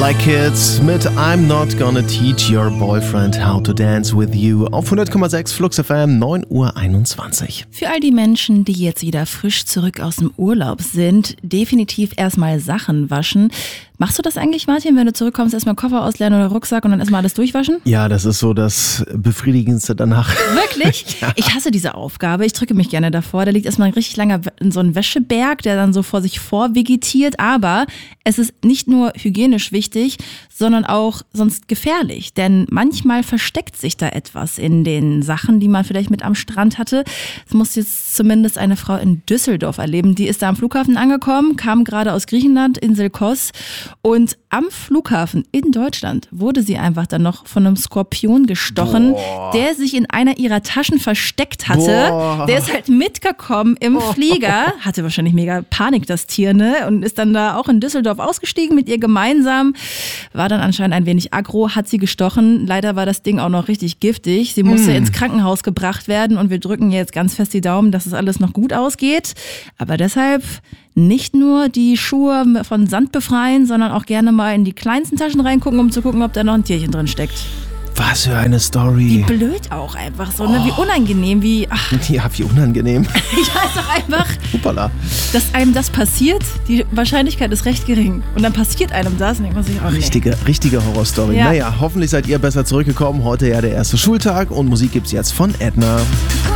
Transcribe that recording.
Like It mit I'm Not Gonna Teach Your Boyfriend How to Dance With You auf 100,6 Flux FM, 9:21 Uhr. Für all die Menschen, die jetzt wieder frisch zurück aus dem Urlaub sind, definitiv erstmal Sachen waschen. Machst du das eigentlich, Martin, wenn du zurückkommst, erstmal Koffer ausleeren oder Rucksack und dann erstmal alles durchwaschen? Ja, das ist so das Befriedigendste danach. Wirklich? Ja. Ich hasse diese Aufgabe. Ich drücke mich gerne davor. Da liegt erstmal ein richtig langer so ein Wäscheberg, der dann so vor sich vor vegetiert. Aber es ist nicht nur hygienisch wichtig, sondern auch sonst gefährlich. Denn manchmal versteckt sich da etwas in den Sachen, die man vielleicht mit am Strand hatte. Das muss jetzt zumindest eine Frau in Düsseldorf erleben. Die ist da am Flughafen angekommen, kam gerade aus Griechenland, Insel Kos. Und am Flughafen in Deutschland wurde sie einfach dann noch von einem Skorpion gestochen, der sich in einer ihrer Taschen versteckt hatte. Der ist halt mitgekommen im Flieger, hatte wahrscheinlich mega Panik, das Tier, ne? Und ist dann da auch in Düsseldorf ausgestiegen mit ihr gemeinsam. War dann anscheinend ein wenig aggro, hat sie gestochen. Leider war das Ding auch noch richtig giftig. Sie musste ins Krankenhaus gebracht werden und wir drücken jetzt ganz fest die Daumen, dass es alles noch gut ausgeht. Aber deshalb nicht nur die Schuhe von Sand befreien, sondern auch gerne mal in die kleinsten Taschen reingucken, um zu gucken, ob da noch ein Tierchen drin steckt. Was für eine Story. Wie blöd auch einfach so, ne? Wie unangenehm, wie... Ach, Ja, wie unangenehm. ich weiß doch einfach, Hoppala. dass einem das passiert, die Wahrscheinlichkeit ist recht gering. Und dann passiert einem das und denkt man sich auch nicht. Richtige Horrorstory. Ja. Naja, hoffentlich seid ihr besser zurückgekommen. Heute ja der erste Schultag und Musik gibt's jetzt von Edna.